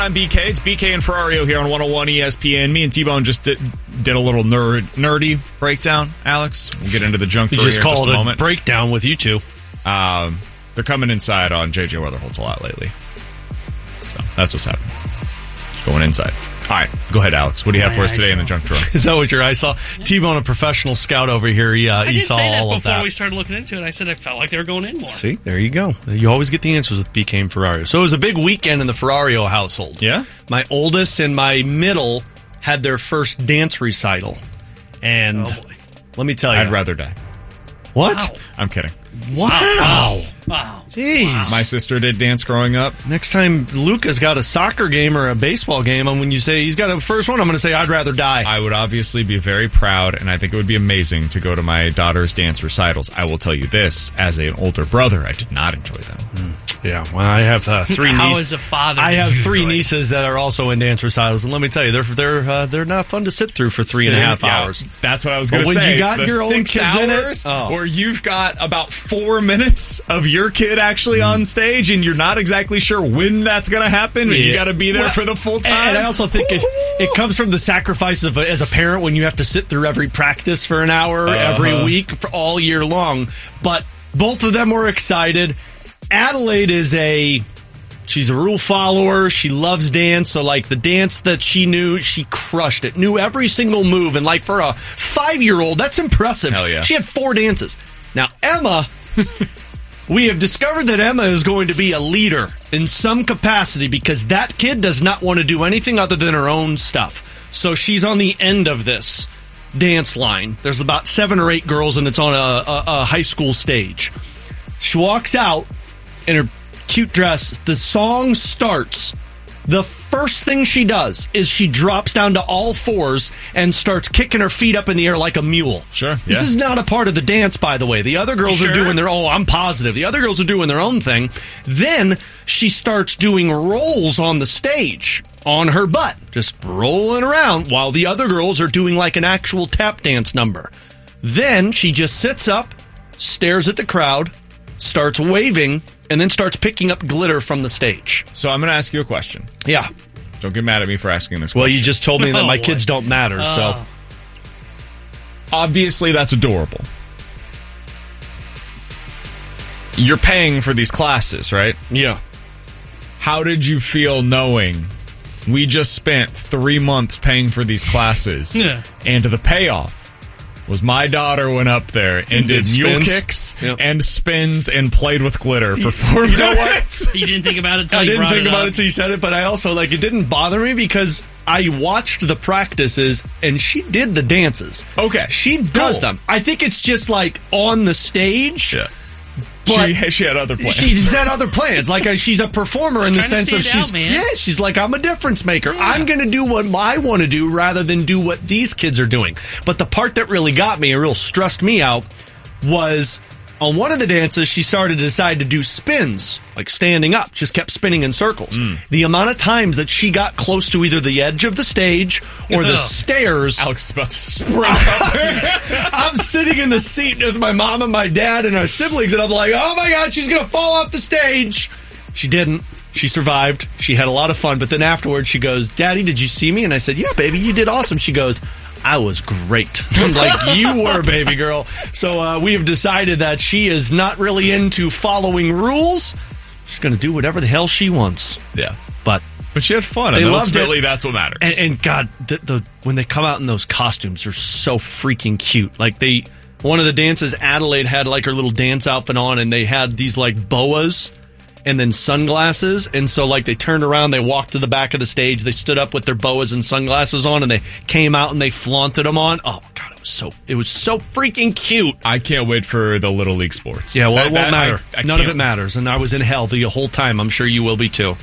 I'm BK. It's BK and Ferrario here on 101 ESPN. Me and T-Bone just did a little nerdy breakdown, Alex. We'll get into the junk drawer here in just a moment. Breakdown with you two. They're coming inside on J.J. Weatherholtz a lot lately. So that's what's happening. Just going inside. All right, go ahead, Alex. What do you have for us today in the junk drawer? Is that what your eye saw? T-Bone, a professional scout over here, he saw all of that. I did say that before we started looking into it. I said I felt like they were going in more. See, there you go. You always get the answers with BK and Ferrario. So it was a big weekend in the Ferrario household. Yeah? My oldest and my middle had their first dance recital. And let me tell you. I'd rather die. What? Wow. I'm kidding. Wow. Wow. Jeez. My sister did dance growing up. Next time Luca's got a soccer game or a baseball game, and when you say he's got a first one, I'm going to say I'd rather die. I would obviously be very proud, and I think it would be amazing to go to my daughter's dance recitals. I will tell you this, as an older brother, I did not enjoy them. Yeah, well, I have three nieces. How as a father I have did you three enjoy it? nieces that are also in dance recitals, and let me tell you, they're not fun to sit through for 3.5 hours. That's what I was going to But say. when you got the your own 6 kids in it, hours where you've got about 4 minutes of your kid actually on stage, and you're not exactly sure when that's going to happen, and you got to be there for the full time. And I also think it comes from the sacrifice of as a parent when you have to sit through every practice for an hour every week for all year long. But both of them were excited. Adelaide she's a rule follower. She loves dance. So, like, the dance that she knew, she crushed it. Knew every single move. And, like, for a 5-year-old, that's impressive. Hell yeah. She had 4 dances. Now, Emma, we have discovered that Emma is going to be a leader in some capacity because that kid does not want to do anything other than her own stuff. So she's on the end of this dance line. There's about 7 or 8 girls, and it's on a high school stage. She walks out in her cute dress. The song starts. The first thing she does is she drops down to all 4s and starts kicking her feet up in the air like a mule. Sure. This is not a part of the dance, by the way. The other girls are doing I'm positive. The other girls are doing their own thing. Then she starts doing rolls on the stage on her butt, just rolling around while the other girls are doing like an actual tap dance number. Then she just sits up, stares at the crowd, starts waving, and then starts picking up glitter from the stage. So I'm going to ask you a question. Yeah. Don't get mad at me for asking this question. Well, you just told me that my kids don't matter, so. Obviously, that's adorable. You're paying for these classes, right? Yeah. How did you feel knowing we just spent 3 months paying for these classes, and the payoff was my daughter went up there and did mule kicks and spins and played with glitter for 4 minutes. You know what? You didn't think about it until I you didn't brought think it about up. it until you said it, but I also, it didn't bother me because I watched the practices and she did the dances. Okay. She does them. I think it's just on the stage. Yeah. But she had other plans. She's had other plans. She's a performer in the sense of she's like, I'm a difference maker. Yeah. I'm going to do what I want to do rather than do what these kids are doing. But the part that really got me and real stressed me out was on one of the dances, she started to decide to do spins, like standing up, just kept spinning in circles. The amount of times that she got close to either the edge of the stage or the stairs. Alex is about to sprint up there. I'm sitting in the seat with my mom and my dad and our siblings, and I'm like, oh my God, she's going to fall off the stage. She didn't. She survived. She had a lot of fun. But then afterwards, she goes, Daddy, did you see me? And I said, yeah, baby, you did awesome. She goes, I was great. I'm like, you were, baby girl. So we have decided that she is not really into following rules. She's going to do whatever the hell she wants. Yeah. But she had fun. They and loved ultimately, it. That's what matters. And God, when they come out in those costumes, they're so freaking cute. One of the dances, Adelaide had her little dance outfit on, and they had these boas and then sunglasses. And so they turned around, they walked to the back of the stage, they stood up with their boas and sunglasses on, and they came out and they flaunted them on. Oh God, it was so freaking cute. I can't wait for the Little League sports. Yeah, well, it won't matter. None of it matters. And I was in hell the whole time. I'm sure you will be too.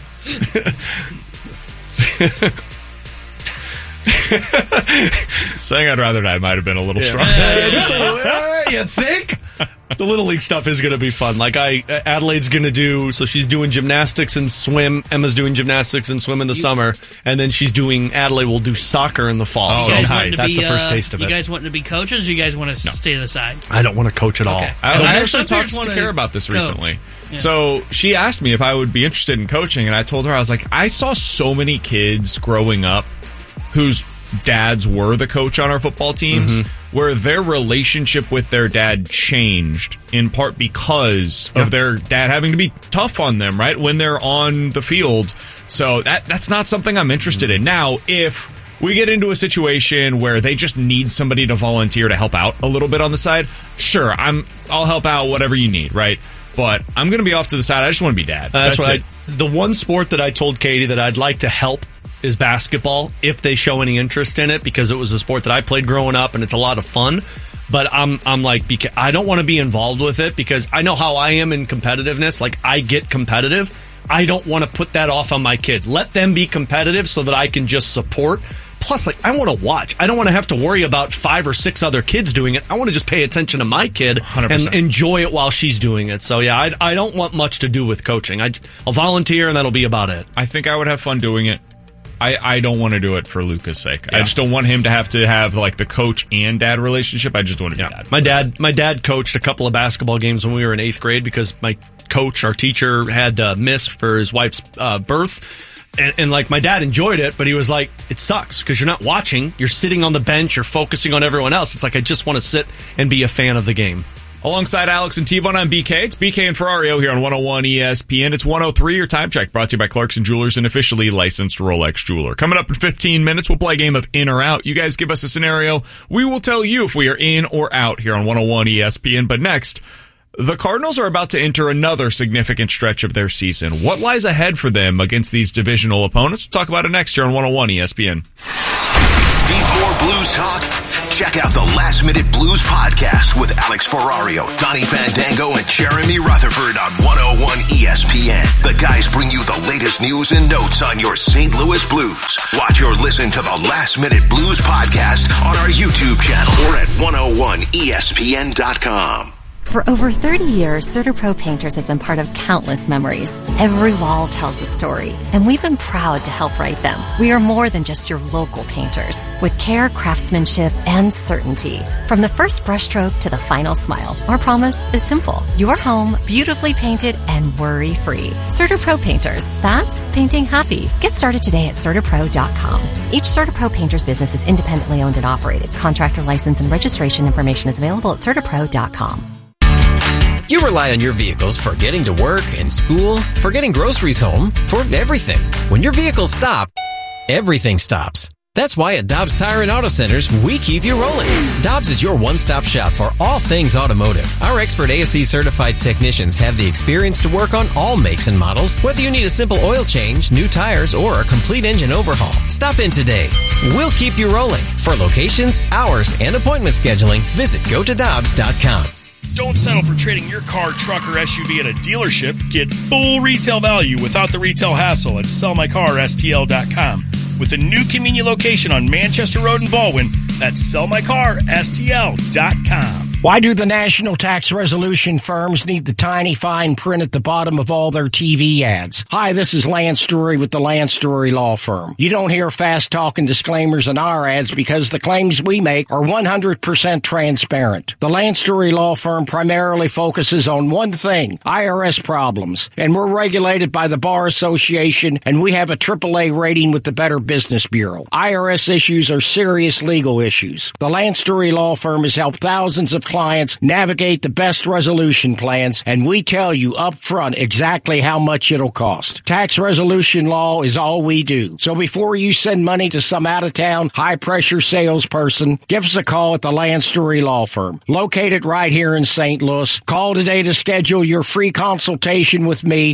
Saying I'd rather die might have been a little strong. You think? The Little League stuff is going to be fun. Adelaide's going to do, so she's doing gymnastics and swim. Emma's doing gymnastics and swim in the summer. And then Adelaide will do soccer in the fall. Oh, so nice. That's the first taste of it. You guys wanting to be coaches, or you guys want to stay to the side? I don't want to coach at all. Okay. I actually Some talked players to wanna Care about this recently. So she asked me if I would be interested in coaching, and I told her, I was like, I saw so many kids growing up whose dads were the coach on our football teams, where their relationship with their dad changed in part because of their dad having to be tough on them, right, when they're on the field. So that's not something I'm interested in. Now, if we get into a situation where they just need somebody to volunteer to help out a little bit on the side, sure, I'll help out whatever you need, right? But I'm going to be off to the side. I just want to be dad. That's right. The one sport that I told Katie that I'd like to help is basketball, if they show any interest in it, because it was a sport that I played growing up and it's a lot of fun. But I'm like, I don't want to be involved with it because I know how I am in competitiveness. Like, I get competitive. I don't want to put that off on my kids. Let them be competitive so that I can just support. Plus, like, I want to watch. I don't want to have to worry about 5 or 6 other kids doing it. I want to just pay attention to my kid 100%. And enjoy it while she's doing it. So, yeah, I don't want much to do with coaching. I'll volunteer, and that'll be about it. I think I would have fun doing it. I don't want to do it for Luca's sake. Yeah. I just don't want him to have like the coach and dad relationship. I just want to be dad. My dad coached a couple of basketball games when we were in 8th grade because my coach, our teacher, had missed for his wife's birth. And like, my dad enjoyed it, but he was like, it sucks because you're not watching. You're sitting on the bench. You're focusing on everyone else. It's like, I just want to sit and be a fan of the game. Alongside Alex and T-Bone, I'm BK. It's BK and Ferrario here on 101 ESPN. It's 103, your time check, brought to you by Clarkson Jewelers, an officially licensed Rolex jeweler. Coming up in 15 minutes, we'll play a game of in or out. You guys give us a scenario. We will tell you if we are in or out here on 101 ESPN. But next, the Cardinals are about to enter another significant stretch of their season. What lies ahead for them against these divisional opponents? We'll talk about it next year on 101 ESPN. Need more Blues talk? Check out the Last Minute Blues podcast with Alex Ferrario, Donnie Fandango, and Jeremy Rutherford on 101 ESPN. The guys bring you the latest news and notes on your St. Louis Blues. Watch or listen to the Last Minute Blues podcast on our YouTube channel or at 101ESPN.com. For over 30 years, CertaPro Painters has been part of countless memories. Every wall tells a story, and we've been proud to help write them. We are more than just your local painters, with care, craftsmanship, and certainty. From the first brushstroke to the final smile, our promise is simple. Your home, beautifully painted and worry-free. CertaPro Painters, that's painting happy. Get started today at CertaPro.com. Each CertaPro Painters business is independently owned and operated. Contractor license and registration information is available at CertaPro.com. You rely on your vehicles for getting to work and school, for getting groceries home, for everything. When your vehicles stop, everything stops. That's why at Dobbs Tire and Auto Centers, we keep you rolling. Dobbs is your one-stop shop for all things automotive. Our expert ASE certified technicians have the experience to work on all makes and models, whether you need a simple oil change, new tires, or a complete engine overhaul. Stop in today. We'll keep you rolling. For locations, hours, and appointment scheduling, visit gotodobbs.com. Don't settle for trading your car, truck, or SUV at a dealership. Get full retail value without the retail hassle at sellmycarstl.com. With a new convenient location on Manchester Road in Baldwin, that's sellmycarstl.com. Why do the national tax resolution firms need the tiny fine print at the bottom of all their TV ads? Hi, this is Lance Drury with the Lance Drury Law Firm. You don't hear fast-talking disclaimers in our ads because the claims we make are 100% transparent. The Lance Drury Law Firm primarily focuses on one thing, IRS problems, and we're regulated by the Bar Association, and we have a AAA rating with the Better Business Bureau. IRS issues are serious legal issues. The Lance Drury Law Firm has helped thousands of clients navigate the best resolution plans, and we tell you up front exactly how much it'll cost. Tax resolution law is all we do. So before you send money to some out-of-town, high-pressure salesperson, give us a call at the Lance Drury Law Firm, located right here in St. Louis. Call today to schedule your free consultation with me,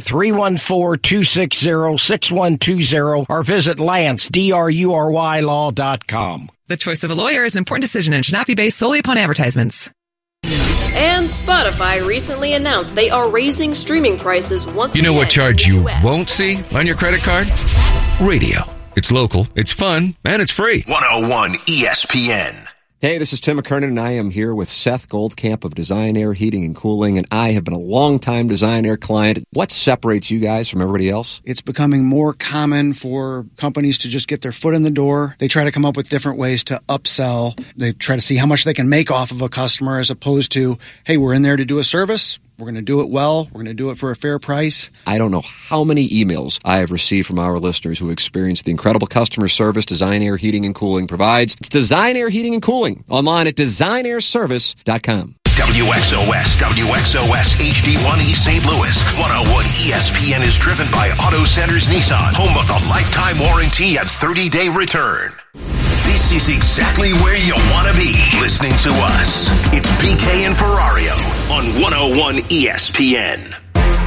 314-260-6120, or visit LanceDruryLaw.com. The choice of a lawyer is an important decision and should not be based solely upon advertisements. And Spotify recently announced they are raising streaming prices once again. You know what charge you won't see on your credit card? Radio. It's local, it's fun, and it's free. 101 ESPN. Hey, this is Tim McKernan, and I am here with Seth Goldcamp of Design Air Heating and Cooling, and I have been a long-time Design Air client. What separates you guys from everybody else? It's becoming more common for companies to just get their foot in the door. They try to come up with different ways to upsell. They try to see how much they can make off of a customer as opposed to, hey, we're in there to do a service. We're going to do it well. We're going to do it for a fair price. I don't know how many emails I have received from our listeners who experience the incredible customer service Design Air Heating and Cooling provides. It's Design Air Heating and Cooling, online at designairservice.com. WXOS HD1 East St. Louis. 101 ESPN is driven by Auto Centers Nissan, home of the lifetime warranty and 30-day return. This is exactly where you want to be, listening to us. It's BK and Ferrario on 101 ESPN.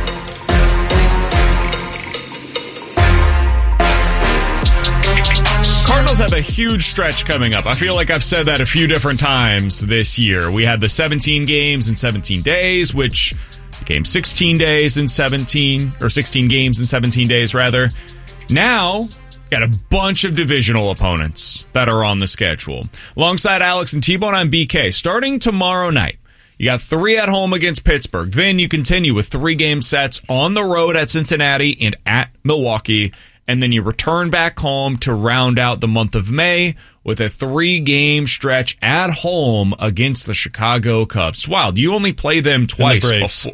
Cardinals have a huge stretch coming up. I feel like I've said that a few different times this year. We had the 17 games in 17 days, which became 16 days in 17, or 16 games in 17 days, rather. Now, got a bunch of divisional opponents that are on the schedule. Alongside Alex and T-Bone, I'm BK. Starting tomorrow night, you got 3 at home against Pittsburgh. Then you continue with 3 game sets on the road at Cincinnati and at Milwaukee. And then you return back home to round out the month of May with a 3-game stretch at home against the Chicago Cubs. It's wild. You only play them twice before.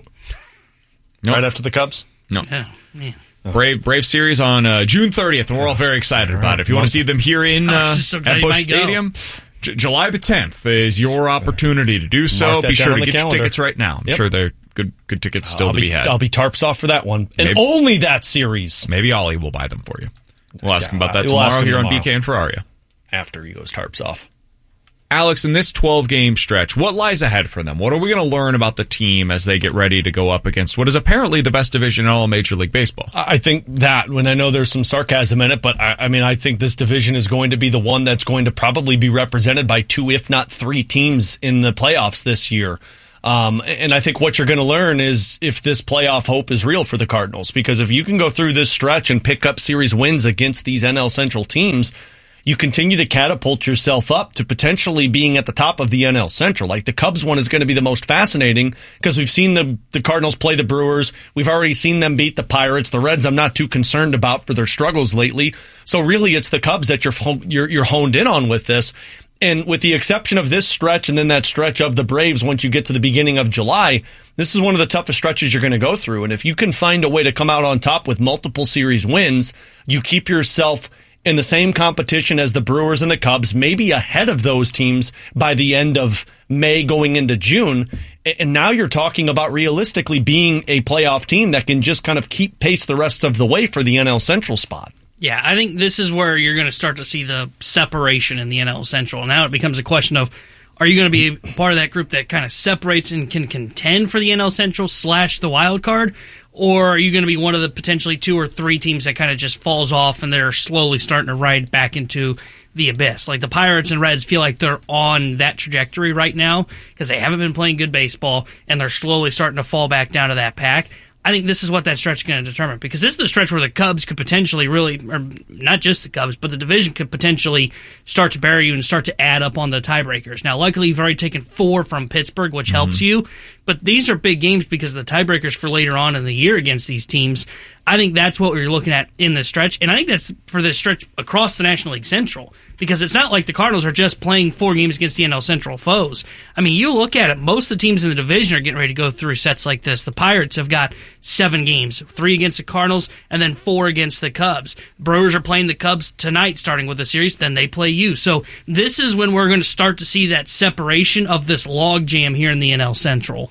Nope. Right after the Cubs? No. Yeah, man. Brave series on June 30th, and we're all very excited about it. If you want to see them here in at Busch Stadium, July the 10th is your opportunity to do so. Be sure to get your tickets right now. I'm sure they're good tickets still to be had. I'll be tarps off for that one. And maybe, only that series. Maybe Ollie will buy them for you. We'll ask him about that tomorrow here on BK and Ferrario. After he goes tarps off. Alex, in this 12-game stretch, what lies ahead for them? What are we going to learn about the team as they get ready to go up against what is apparently the best division in all of Major League Baseball? I think that, when I know there's some sarcasm in it, but I think this division is going to be the one that's going to probably be represented by 2, if not 3 teams in the playoffs this year. And I think what you're going to learn is if this playoff hope is real for the Cardinals, because if you can go through this stretch and pick up series wins against these NL Central teams, you continue to catapult yourself up to potentially being at the top of the NL Central. Like the Cubs one is going to be the most fascinating because we've seen the Cardinals play the Brewers. We've already seen them beat the Pirates. The Reds I'm not too concerned about for their struggles lately. So really it's the Cubs that you're honed in on with this. And with the exception of this stretch and then that stretch of the Braves, once you get to the beginning of July, this is one of the toughest stretches you're going to go through. And if you can find a way to come out on top with multiple series wins, you keep yourself in the same competition as the Brewers and the Cubs, maybe ahead of those teams by the end of May going into June. And now you're talking about realistically being a playoff team that can just kind of keep pace the rest of the way for the NL Central spot. Yeah, I think this is where you're going to start to see the separation in the NL Central. Now it becomes a question of, are you going to be part of that group that kind of separates and can contend for the NL Central / the wild card? Or are you going to be one of the potentially 2 or 3 teams that kind of just falls off and they're slowly starting to ride back into the abyss? Like the Pirates and Reds feel like they're on that trajectory right now because they haven't been playing good baseball and they're slowly starting to fall back down to that pack. I think this is what that stretch is going to determine, because this is the stretch where the Cubs could potentially really, or not just the Cubs, but the division could potentially start to bury you and start to add up on the tiebreakers. Now, luckily, you've already taken 4 from Pittsburgh, which helps you, but these are big games because of the tiebreakers for later on in the year against these teams. I think that's what we're looking at in this stretch, and I think that's for this stretch across the National League Central, because it's not like the Cardinals are just playing 4 games against the NL Central foes. I mean, you look at it, most of the teams in the division are getting ready to go through sets like this. The Pirates have got 7 games, 3 against the Cardinals, and then 4 against the Cubs. Brewers are playing the Cubs tonight, starting with the series, then they play you. So this is when we're going to start to see that separation of this logjam here in the NL Central.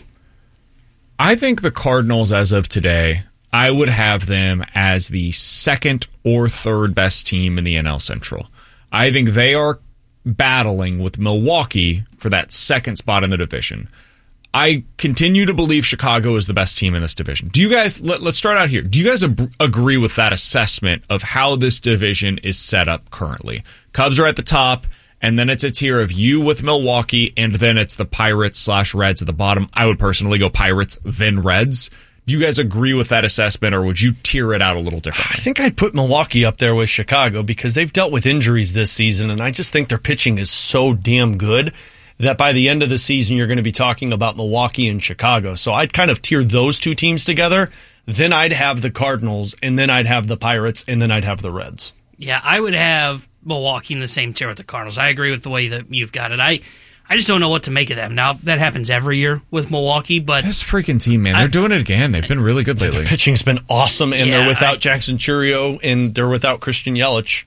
I think the Cardinals, as of today, I would have them as the 2nd or 3rd best team in the NL Central. I think they are battling with Milwaukee for that 2nd spot in the division. I continue to believe Chicago is the best team in this division. Do you guys, let's start out here. Do you guys agree with that assessment of how this division is set up currently? Cubs are at the top, and then it's a tier of you with Milwaukee, and then it's the Pirates / Reds at the bottom. I would personally go Pirates, then Reds. Do you guys agree with that assessment, or would you tier it out a little differently? I think I'd put Milwaukee up there with Chicago because they've dealt with injuries this season, and I just think their pitching is so damn good that by the end of the season, you're going to be talking about Milwaukee and Chicago. So I'd kind of tier those 2 teams together. Then I'd have the Cardinals, and then I'd have the Pirates, and then I'd have the Reds. Yeah, I would have Milwaukee in the same tier with the Cardinals. I agree with the way that you've got it. I just don't know what to make of them. Now, that happens every year with Milwaukee, but... This freaking team, man. They're doing it again. They've been really good lately. The pitching's been awesome, and they're without Jackson Churio, and they're without Christian Yelich.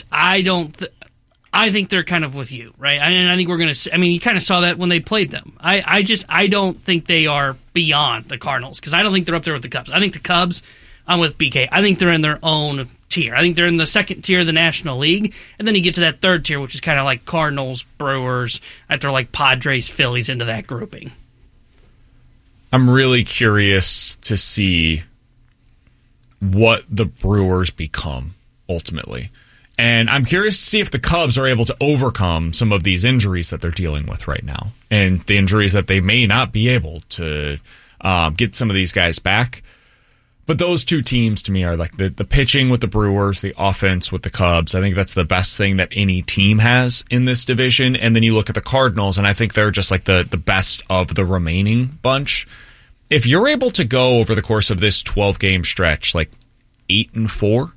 I think they're kind of with you, right? And I think we're going to... I mean, you kind of saw that when they played them. I don't think they are beyond the Cardinals, because I don't think they're up there with the Cubs. I think the Cubs, I'm with BK, I think they're in their own tier. I think they're in the second tier of the National League, and then you get to that third tier, which is kind of like Cardinals, Brewers, after like Padres, Phillies into that grouping. I'm really curious to see what the Brewers become ultimately. And I'm curious to see if the Cubs are able to overcome some of these injuries that they're dealing with right now, and the injuries that they may not be able to get some of these guys back. But those two teams, to me, are like the pitching with the Brewers, the offense with the Cubs. I think that's the best thing that any team has in this division. And then you look at the Cardinals, and I think they're just like the best of the remaining bunch. If you're able to go over the course of this 12-game stretch, like 8-4,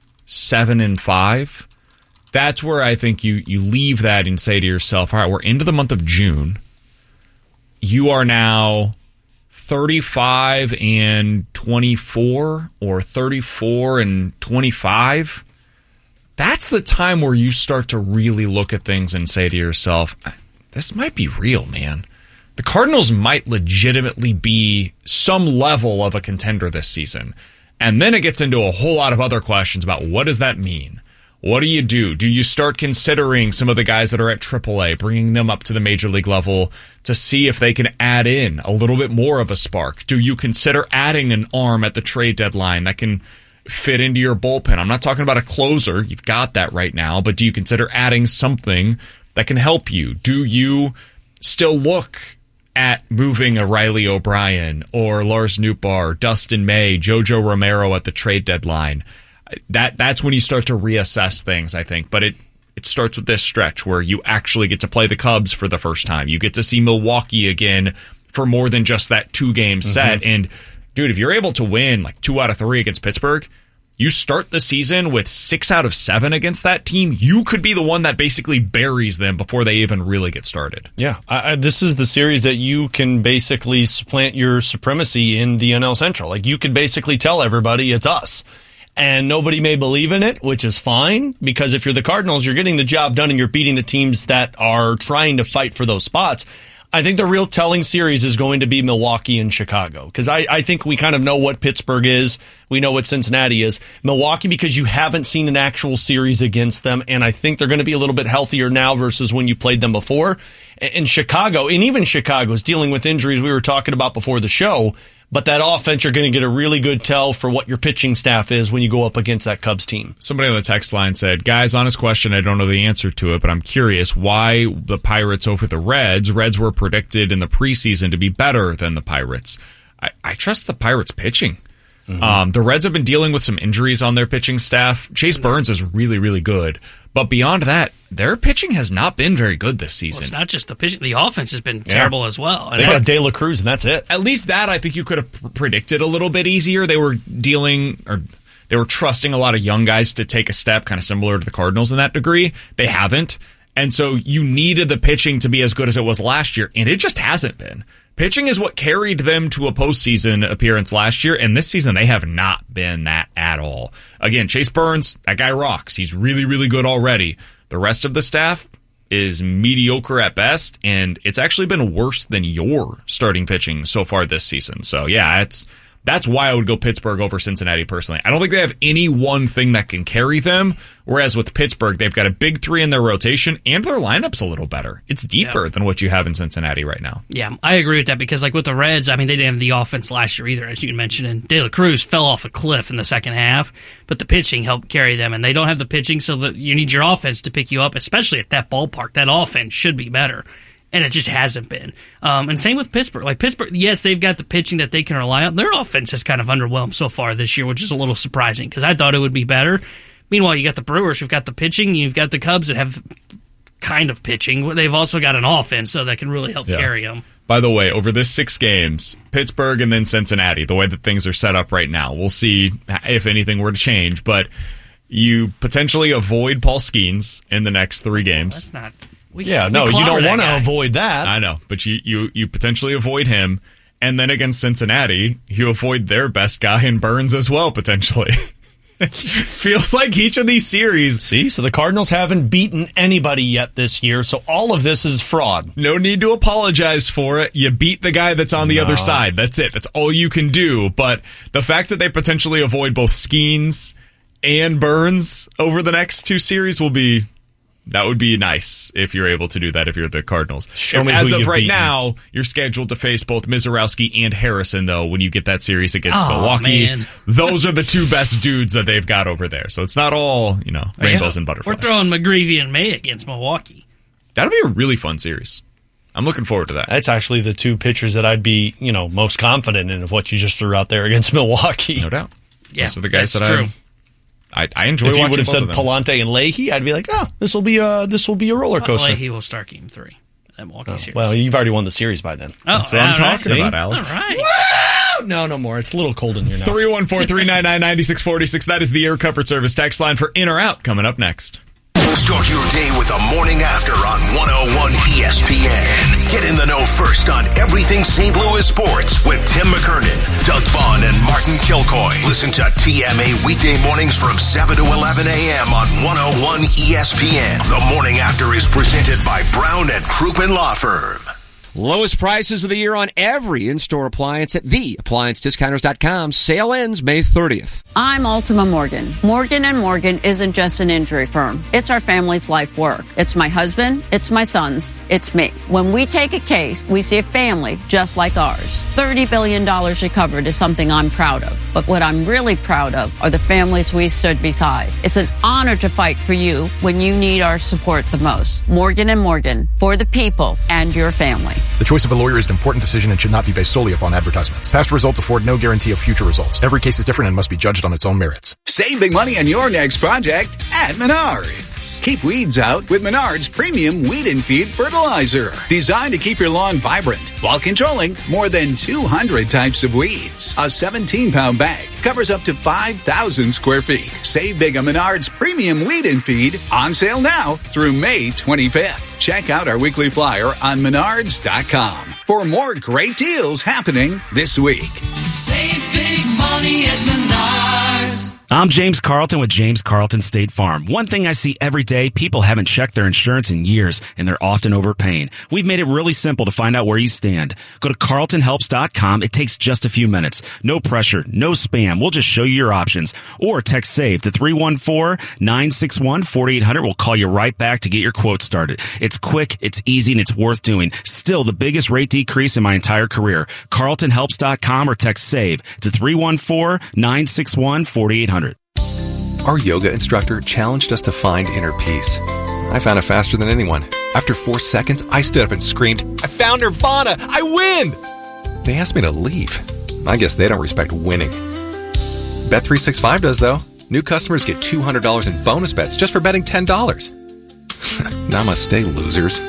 7-5, that's where I think you leave that and say to yourself, all right, we're into the month of June. You are now 35-24 or 34-25. That's the time where you start to really look at things and say to yourself, this might be real, man. The Cardinals might legitimately be some level of a contender this season. And then it gets into a whole lot of other questions about what does that mean? What do you do? Do you start considering some of the guys that are at AAA, bringing them up to the major league level to see if they can add in a little bit more of a spark? Do you consider adding an arm at the trade deadline that can fit into your bullpen? I'm not talking about a closer. You've got that right now. But do you consider adding something that can help you? Do you still look at moving a Riley O'Brien or Lars Nootbaar, Dustin May, JoJo Romero at the trade deadline? That's when you start to reassess things, I think. But it starts with this stretch where you actually get to play the Cubs for the first time. You get to see Milwaukee again for more than just that 2-game set. And, dude, if you're able to win like 2 out of 3 against Pittsburgh, you start the season with 6 out of 7 against that team, you could be the one that basically buries them before they even really get started. Yeah, this is the series that you can basically supplant your supremacy in the NL Central. Like, you could basically tell everybody it's us. And nobody may believe in it, which is fine, because if you're the Cardinals, you're getting the job done and you're beating the teams that are trying to fight for those spots. I think the real telling series is going to be Milwaukee and Chicago, because I think we kind of know what Pittsburgh is. We know what Cincinnati is. Milwaukee, because you haven't seen an actual series against them, and I think they're going to be a little bit healthier now versus when you played them before. And Chicago, and even Chicago is dealing with injuries we were talking about before the show. But that offense, you're going to get a really good tell for what your pitching staff is when you go up against that Cubs team. Somebody on the text line said, guys, honest question, I don't know the answer to it, but I'm curious why the Pirates over the Reds. Reds were predicted in the preseason to be better than the Pirates. I trust the Pirates pitching. The Reds have been dealing with some injuries on their pitching staff. Chase Burns is really, really good. But beyond that, their pitching has not been very good this season. Well, it's not just the pitching. The offense has been terrible as well. They got De La Cruz, and that's it. At least that I think you could have predicted a little bit easier. They were trusting a lot of young guys to take a step, kind of similar to the Cardinals in that degree. They haven't. And so you needed the pitching to be as good as it was last year, and it just hasn't been. Pitching is what carried them to a postseason appearance last year, and this season they have not been that at all. Again, Chase Burns, that guy rocks. He's really, really good already. The rest of the staff is mediocre at best, and it's actually been worse than your starting pitching so far this season. So, yeah, that's why I would go Pittsburgh over Cincinnati personally. I don't think they have any one thing that can carry them, whereas with Pittsburgh, they've got a big 3 in their rotation, and their lineup's a little better. It's deeper than what you have in Cincinnati right now. Yeah, I agree with that, because like with the Reds, I mean, they didn't have the offense last year either, as you mentioned, and De La Cruz fell off a cliff in the second half, but the pitching helped carry them, and they don't have the pitching, so that you need your offense to pick you up, especially at that ballpark. That offense should be better. And it just hasn't been. And same with Pittsburgh. Like Pittsburgh, yes, they've got the pitching that they can rely on. Their offense has kind of underwhelmed so far this year, which is a little surprising because I thought it would be better. Meanwhile, you got the Brewers who've got the pitching. You've got the Cubs that have kind of pitching. They've also got an offense, so that can really help carry them. By the way, over this 6 games, Pittsburgh and then Cincinnati, the way that things are set up right now, we'll see if anything were to change, but you potentially avoid Paul Skeens in the next 3 games. That's not... you don't want to avoid that. I know, but you potentially avoid him, and then against Cincinnati, you avoid their best guy in Burns as well, potentially. Feels like each of these series. See, so the Cardinals haven't beaten anybody yet this year, so all of this is fraud. No need to apologize for it. You beat the guy that's on the other side. That's it. That's all you can do. But the fact that they potentially avoid both Skeens and Burns over the next two series would be nice if you're able to do that if you're the Cardinals. As of right now, you're scheduled to face both Mizorowski and Harrison, though, when you get that series against Milwaukee. Man. Those are the two best dudes that they've got over there. So it's not all, rainbows and butterflies. We're throwing McGreevy and May against Milwaukee. That'll be a really fun series. I'm looking forward to that. That's actually the two pitchers that I'd be, most confident in of what you just threw out there against Milwaukee. No doubt. Yeah, those are the guys that's that true. I enjoy watching. If you would have said both of them. Palante and Leahy, I'd be like, this will be a roller coaster. Leahy will start Game 3 that Milwaukee series. Well, you've already won the series by then. That's what I'm talking about, Alex. All right. No more. It's a little cold in here now. 314-399-9646. That is the air comfort service text line for In or Out coming up next. Start your day with the morning after on 101 ESPN. Get in the know first on everything St. Louis sports with Tim McKernan, Doug Vaughn, and Martin Kilcoy. Listen to TMA weekday mornings from 7 to 11 a.m. on 101 ESPN. The morning after is presented by Brown and Crouppen Law Firm. Lowest prices of the year on every in-store appliance at theappliancediscounters.com. Sale ends May 30th. I'm Ultima Morgan. Morgan & Morgan isn't just an injury firm. It's our family's life work. It's my husband, it's my sons, it's me. When we take a case, we see a family just like ours. $30 billion recovered is something I'm proud of. But what I'm really proud of are the families we stood beside. It's an honor to fight for you when you need our support the most. Morgan & Morgan, for the people and your family. The choice of a lawyer is an important decision and should not be based solely upon advertisements. Past results afford no guarantee of future results. Every case is different and must be judged on its own merits. Save big money on your next project at Menards. Keep weeds out with Menards Premium Weed and Feed Fertilizer. Designed to keep your lawn vibrant while controlling more than 200 types of weeds. A 17-pound bag covers up to 5,000 square feet. Save big on Menards Premium Weed and Feed, on sale now through May 25th. Check out our weekly flyer on menards.com for more great deals happening this week. Save big money at Menards. I'm James Carlton with James Carlton State Farm. One thing I see every day, people haven't checked their insurance in years, and they're often overpaying. We've made it really simple to find out where you stand. Go to carltonhelps.com. It takes just a few minutes. No pressure, no spam. We'll just show you your options. Or text SAVE to 314-961-4800. We'll call you right back to get your quote started. It's quick, it's easy, and it's worth doing. Still the biggest rate decrease in my entire career. carltonhelps.com or text SAVE to 314-961-4800. Our yoga instructor challenged us to find inner peace. I found it faster than anyone. After 4 seconds, I stood up and screamed, "I found Nirvana! I win!" They asked me to leave. I guess they don't respect winning. Bet365 does, though. New customers get $200 in bonus bets just for betting $10. Namaste, losers.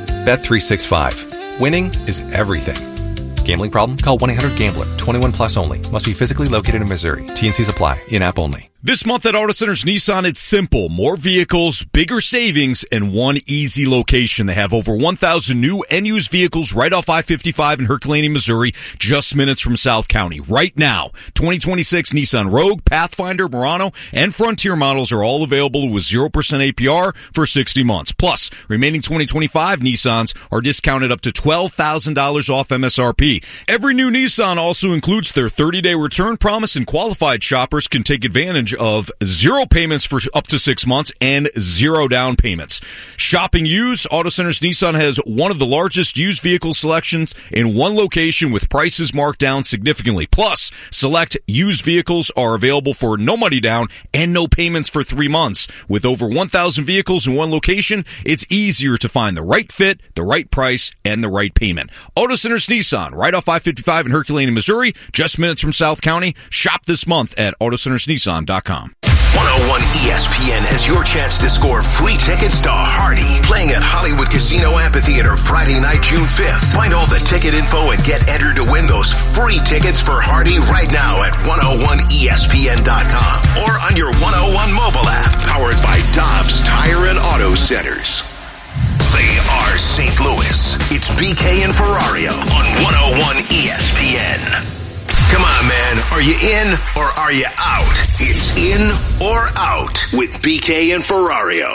Bet365. Winning is everything. Gambling problem? Call 1-800-GAMBLER. 21 plus only. Must be physically located in Missouri. T&Cs apply. In-app only. This month at Auto Centers Nissan, it's simple. More vehicles, bigger savings, and one easy location. They have over 1,000 new and used vehicles right off I-55 in Herculaneum, Missouri, just minutes from South County. Right now, 2026 Nissan Rogue, Pathfinder, Murano, and Frontier models are all available with 0% APR for 60 months. Plus, remaining 2025 Nissans are discounted up to $12,000 off MSRP. Every new Nissan also includes their 30-day return promise, and qualified shoppers can take advantage of 0 payments for up to 6 months and 0 down payments. Shopping used, Auto Centers Nissan has one of the largest used vehicle selections in one location with prices marked down significantly. Plus, select used vehicles are available for no money down and no payments for 3 months. With over 1,000 vehicles in one location, it's easier to find the right fit, the right price, and the right payment. Auto Centers Nissan, right off I-55 in Herculaneum, Missouri, just minutes from South County. Shop this month at AutoCentersNissan.com. 101 ESPN has your chance to score free tickets to Hardy, playing at Hollywood Casino Amphitheater Friday night, June 5th. Find all the ticket info and get entered to win those free tickets for Hardy right now at 101ESPN.com or on your 101 mobile app, powered by Dobbs Tire and Auto Centers. The St. Louis. It's BK and Ferrario on 101 ESPN. Come on, man. Are you in or are you out? It's in or out with BK and Ferrario.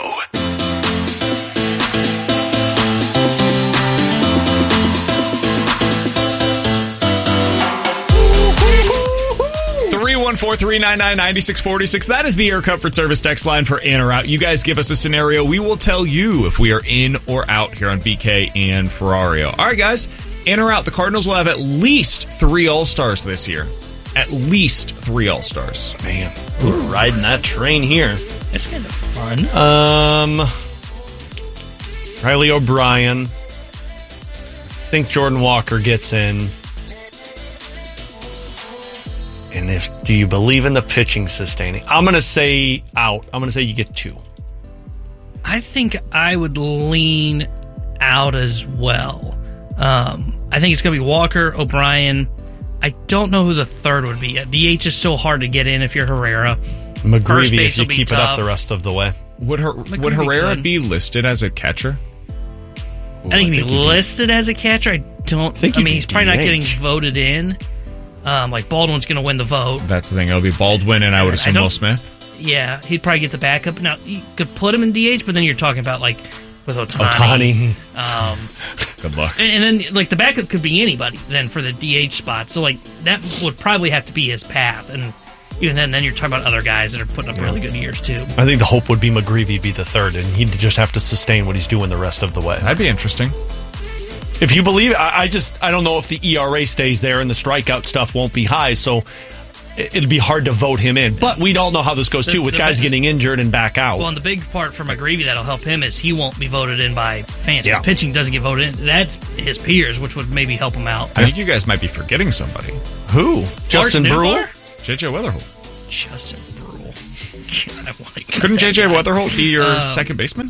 (314-399-9646). That is the Air Comfort Service text line for in or out. You guys give us a scenario. We will tell you if we are in or out here on BK and Ferrario. All right, guys. In or out, the Cardinals will have at least 3 All-Stars this year. At least 3 All-Stars. Man, we're riding that train here. It's kind of fun. Riley O'Brien. I think Jordan Walker gets in. And do you believe in the pitching sustaining? I'm going to say out. I'm going to say you get 2. I think I would lean out as well. I think it's going to be Walker, O'Brien. I don't know who the third would be. DH is so hard to get in if you're Herrera. McGreevy, if you keep it up the rest of the way. Would Herrera be listed as a catcher? I think he'd be listed as a catcher. I mean, he's probably not getting voted in. Like Baldwin's going to win the vote. That's the thing. It'll be Baldwin, and I would assume Will Smith. Yeah, he'd probably get the backup. Now, you could put him in DH, but then you're talking about, like, with Ohtani. Good luck. And then, like, the backup could be anybody then for the DH spot. So, like, that would probably have to be his path. And even then you're talking about other guys that are putting up really good years, too. I think the hope would be McGreevy be the third, and he'd just have to sustain what he's doing the rest of the way. That'd be interesting. If you believe, I don't know if the ERA stays there and the strikeout stuff won't be high, so it'd be hard to vote him in. But we all know how this goes, too, with guys getting injured and back out. Well, and the big part for McGreevy that'll help him is he won't be voted in by fans. His pitching doesn't get voted in. That's his peers, which would maybe help him out. I think you guys might be forgetting somebody. Who? Justin Brewer? JJ Weatherholt. Justin Brewer. Couldn't JJ Weatherholt be your second baseman?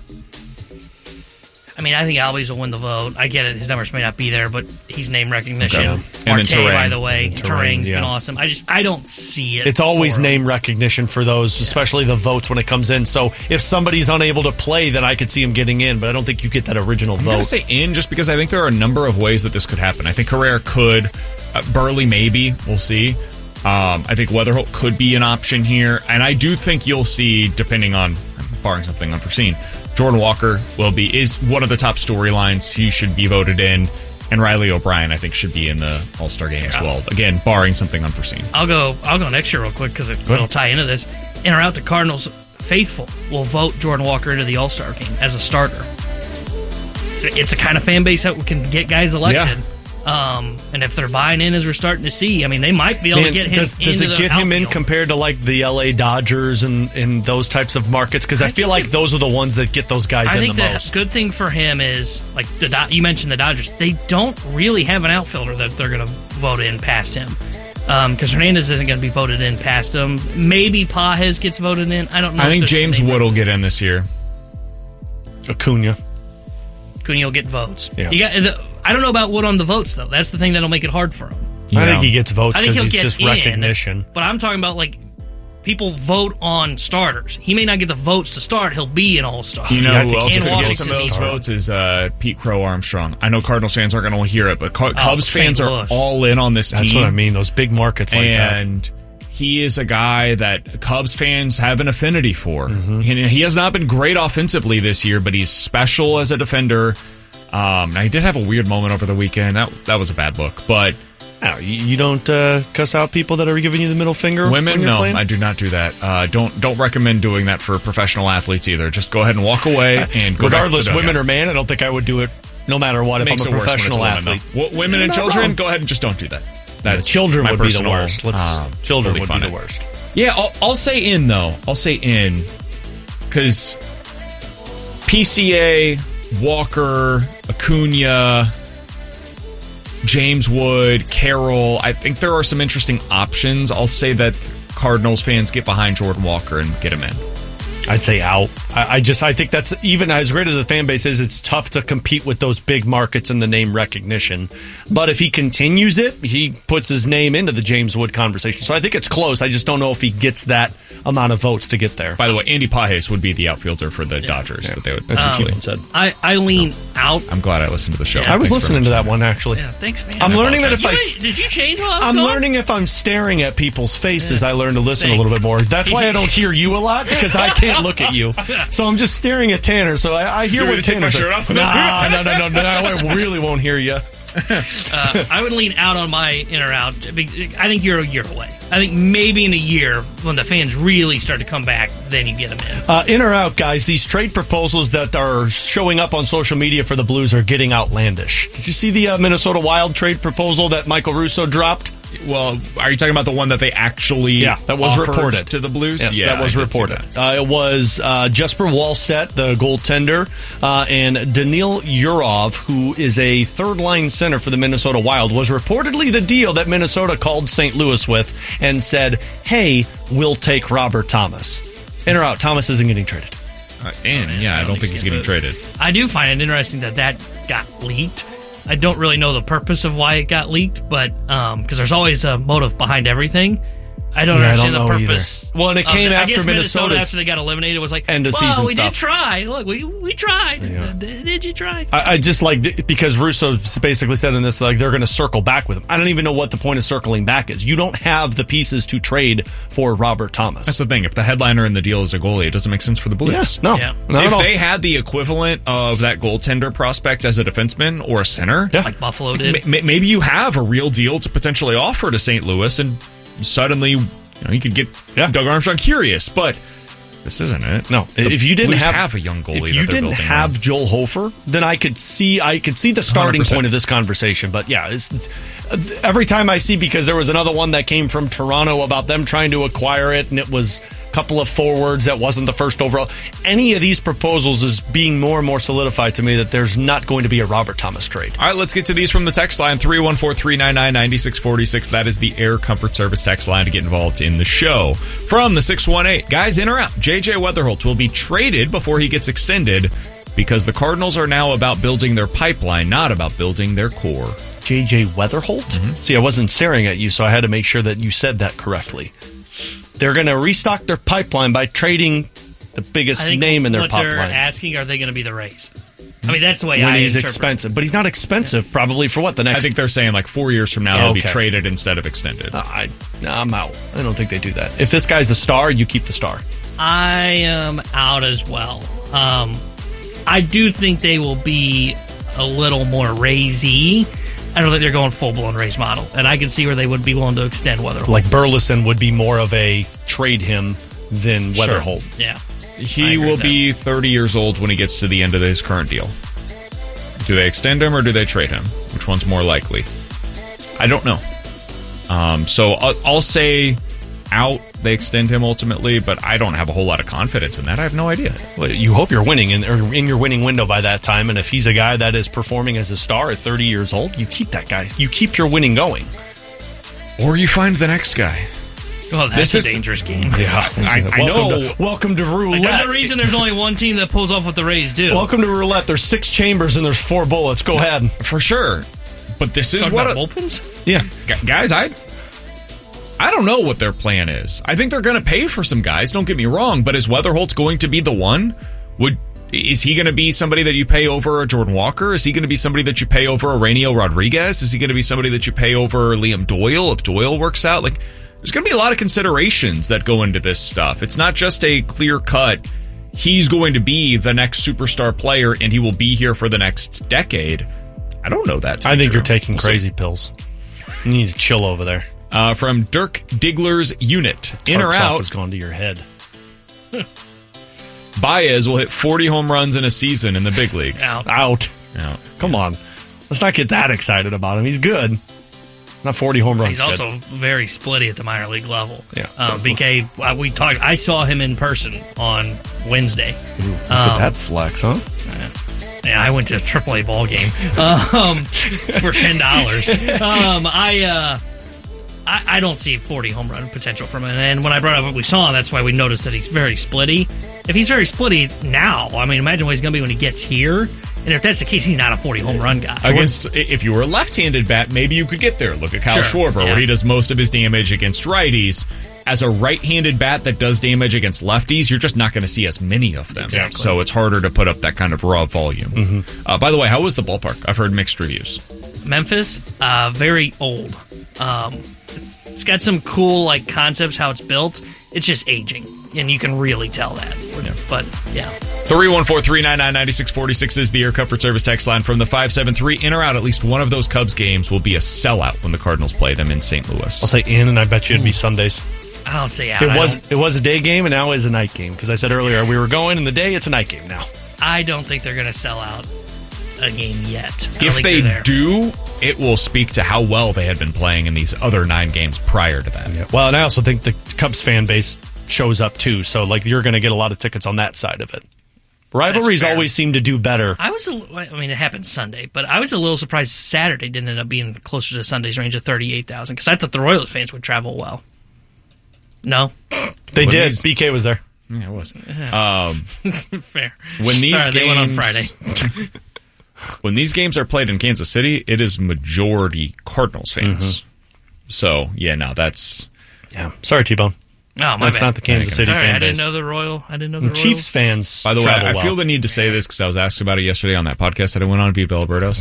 I mean, I think Albies will win the vote. I get it. His numbers may not be there, but he's name recognition. Okay. Marte, by the way. Terang's been awesome. I don't see it. It's always name recognition for those, especially the votes when it comes in. So if somebody's unable to play, then I could see him getting in, but I don't think you get that original vote. I'm going to say in just because I think there are a number of ways that this could happen. I think Herrera could. Burley maybe. We'll see. I think Weatherholt could be an option here. And I do think you'll see, depending on, barring something unforeseen, Jordan Walker is one of the top storylines. He should be voted in. And Riley O'Brien, I think, should be in the All-Star game as well. Again, barring something unforeseen. I'll go next year real quick because it'll tie into this. In or out, the Cardinals faithful will vote Jordan Walker into the All-Star game as a starter. It's a kind of fan base that can get guys elected. Yeah. And if they're buying in, as we're starting to see, I mean, they might be able to get him does it get him in compared to like the LA Dodgers and those types of markets? Because I feel like those are the ones that get those guys in the most. I think the good thing for him is, like you mentioned the Dodgers, they don't really have an outfielder that they're going to vote in past him. Because Hernandez isn't going to be voted in past him. Maybe Pages gets voted in. I don't know. I think James Wood will get in this year. Acuna will get votes. Yeah. I don't know about Wood on the votes, though. That's the thing that'll make it hard for him. I think he gets votes because he's just recognition. But I'm talking about, like, people vote on starters. He may not get the votes to start. He'll be an all-star. You know who else could get some of those votes is Pete Crow Armstrong. I know Cardinals fans aren't going to hear it, but Cubs fans are all in on this team. That's what I mean, those big markets like that. And he is a guy that Cubs fans have an affinity for. Mm-hmm. He has not been great offensively this year, but he's special as a defender. Now, he did have a weird moment over the weekend. That was a bad look, but you don't cuss out people that are giving you the middle finger. Women, no, playing? I do not do that. Don't recommend doing that for professional athletes either. Just go ahead and walk away and go. Regardless, women or man, I don't think I would do it. No matter what, if I'm a professional athlete, women and children, go ahead and just don't do that. That's children would be the worst. Children would be the worst. Yeah, I'll say in though. I'll say in because PCA. Walker, Acuna, James Wood, Carroll. I think there are some interesting options. I'll say that Cardinals fans get behind Jordan Walker and get him in. I'd say out. I think that's, even as great as the fan base is, it's tough to compete with those big markets and the name recognition. But if he continues it, he puts his name into the James Wood conversation. So I think it's close. I just don't know if he gets that amount of votes to get there. By the way, Andy Pages would be the outfielder for the Dodgers. That they would. That's what Keelan said. I lean out. I'm glad I listened to the show. I was listening to that one, actually. Yeah, thanks, man. I'm learning that Did you change while I was I'm gone? learning if I'm staring at people's faces, I learn to listen a little bit more. That's why I don't hear you a lot, because I can't look at you. So I'm just staring at Tanner, so I hear what Tanner said. No, I really won't hear you. I would lean out on my in or out. I think you're a year away. I think maybe in a year, when the fans really start to come back, then you get them in. In or out, guys, these trade proposals that are showing up on social media for the Blues are getting outlandish. Did you see the Minnesota Wild trade proposal that Michael Russo dropped? Well, are you talking about the one that they actually that was reported to the Blues? Yes, that was reported. It was Jesper Wallstedt, the goaltender, and Daniil Yurov, who is a third-line center for the Minnesota Wild, was reportedly the deal that Minnesota called St. Louis with and said, hey, we'll take Robert Thomas. In or out, Thomas isn't getting traded. I don't think he's getting traded. I do find it interesting that got leaked. I don't really know the purpose of why it got leaked, but because there's always a motive behind everything. I don't understand the purpose. Either. Well, and it came after Minnesota after they got eliminated was like end of season we stuff. Did try. Look, we tried. Yeah. Did you try? I just like because Russo basically said in this they're going to circle back with him. I don't even know what the point of circling back is. You don't have the pieces to trade for Robert Thomas. That's the thing. If the headliner in the deal is a goalie, it doesn't make sense for the Blues. No. If they had the equivalent of that goaltender prospect as a defenseman or a center, like Buffalo did, maybe you have a real deal to potentially offer to St. Louis, and suddenly you could get Doug Armstrong curious, but this isn't it. No, if you didn't have a young goalie, if you didn't have Joel Hofer, then I could see the starting 100%. Point of this conversation. But it's every time I see, because there was another one that came from Toronto about them trying to acquire it, and it was a couple of forwards that wasn't the first overall. Any of these proposals is being more and more solidified to me that there's not going to be a Robert Thomas trade. All right, let's get to these from the text line, 314-399-9646. That is the Air Comfort Service text line to get involved in the show. From the 618, guys, in or out, J.J. Weatherholt will be traded before he gets extended because the Cardinals are now about building their pipeline, not about building their core. J.J. Weatherholt? Mm-hmm. See, I wasn't staring at you, so I had to make sure that you said that correctly. They're going to restock their pipeline by trading the biggest name in their pipeline. What they're asking, are they going to be the Rays? I mean, that's the way when he's expensive. But he's not expensive, probably, for what, the next... I think they're saying 4 years from now he'll be traded instead of extended. I'm out. I don't think they do that. If this guy's a star, you keep the star. I am out as well. I do think they will be a little more Rays-y. I don't think they're going full-blown Rays model. And I can see where they would be willing to extend Weatherholt. Like Burleson would be more of a trade him than Weatherholt. Sure. Yeah. He will be 30 years old when he gets to the end of his current deal. Do they extend him or do they trade him? Which one's more likely? I don't know. So I'll say out. They extend him ultimately, but I don't have a whole lot of confidence in that. I have no idea. Well, you hope you're winning in your winning window by that time, and if he's a guy that is performing as a star at 30 years old, you keep that guy. You keep your winning going. Or you find the next guy. Well, that's a dangerous game. Yeah, I know. Welcome to roulette. There's a reason there's only one team that pulls off what the Rays do. Welcome to roulette. There's 6 chambers and there's 4 bullets. Go ahead. For sure. But this is what bullpens? Yeah, guys, I don't know what their plan is. I think they're going to pay for some guys, don't get me wrong, but is Weatherholt going to be the one? Is he going to be somebody that you pay over a Jordan Walker? Is he going to be somebody that you pay over a Rainiel Rodriguez? Is he going to be somebody that you pay over Liam Doyle if Doyle works out? There's going to be a lot of considerations that go into this stuff. It's not just a clear cut, he's going to be the next superstar player and he will be here for the next decade. I don't know that. I think you're taking crazy pills. You need to chill over there. From Dirk Diggler's unit. In or out has gone to your head. Baez will hit 40 home runs in a season in the big leagues. Out. Come on. Let's not get that excited about him. He's good. Not 40 home runs. He's also very splitty at the minor league level. Yeah. BK, we talked. I saw him in person on Wednesday. Ooh, look at that flex, huh? Yeah, I went to a AAA ball game for $10. I don't see 40 home run potential from him. And when I brought up what we saw, that's why we noticed that he's very splitty. If he's very splitty now, I mean, imagine what he's going to be when he gets here. And if that's the case, he's not a 40 home run guy. If you were a left-handed bat, maybe you could get there. Look at Kyle Schwarber, where he does most of his damage against righties. As a right-handed bat that does damage against lefties, you're just not going to see as many of them. Exactly. So it's harder to put up that kind of raw volume. Mm-hmm. By the way, how was the ballpark? I've heard mixed reviews. Memphis, very old. It's got some cool concepts how it's built. It's just aging, and you can really tell that. Yeah. But, yeah. 314-399-9646 is the Air Comfort Service text line from the 573. In or out, at least one of those Cubs games will be a sellout when the Cardinals play them in St. Louis. I'll say in, and I bet you it'd be Sundays. I'll say out. It was a day game, and now is a night game. Because I said earlier, we were going in the day, it's a night game now. I don't think they're going to sell out a game yet. If they do, it will speak to how well they had been playing in these other 9 games prior to that. Yeah. Well, and I also think the Cubs fan base shows up too, so you're going to get a lot of tickets on that side of it. Rivalries always seem to do better. It happened Sunday, but I was a little surprised Saturday didn't end up being closer to Sunday's range of 38,000 because I thought the Royals fans would travel well. No? They did. BK was there. Yeah, it was. Fair. When these they went on Friday. When these games are played in Kansas City, it is majority Cardinals fans. Mm-hmm. So, that's... Yeah. Sorry, T-Bone. Oh, That's not the Kansas City fan base. I didn't know the Royals. Chiefs fans. By the way, I feel the need to say this because I was asked about it yesterday on that podcast that I went on via Bill Alberto's.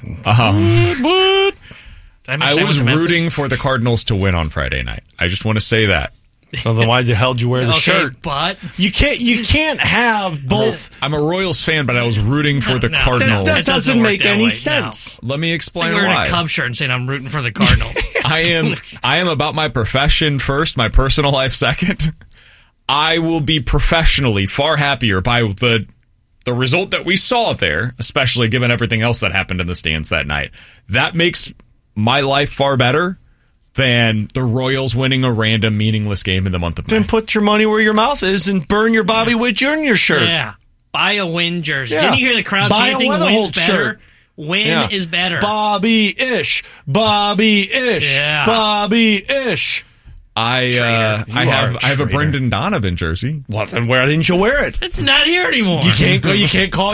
I was rooting for the Cardinals to win on Friday night. I just want to say that. So then why the hell did you wear the shirt? But you can't have both. I'm a Royals fan, but I was rooting for the Cardinals. That doesn't make any sense. No. Let me explain why. Wearing a Cubs shirt and saying I'm rooting for the Cardinals. I am about my profession first, my personal life second. I will be professionally far happier by the result that we saw there, especially given everything else that happened in the stands that night. That makes my life far better than the Royals winning a random, meaningless game in the month of May. Then put your money where your mouth is and burn your Bobby Witt Jr. shirt. Yeah. Buy a win jersey. Yeah. Didn't you hear the crowd chanting, win's better? Shirt. Win is better. Bobby-ish. Bobby-ish. Yeah. Bobby-ish. I have a Brendan Donovan jersey. Well, then why didn't you wear it? It's not here anymore. You can't call